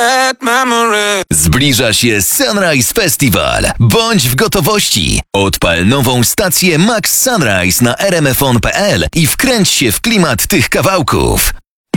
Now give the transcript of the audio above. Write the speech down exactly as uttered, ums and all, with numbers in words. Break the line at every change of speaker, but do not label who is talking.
bad memory.
Zbliża się Sunrise Festival. Bądź w gotowości. Odpal nową stację Max Sunrise na r m f on kropka p l i wkręć się w klimat tych kawałków.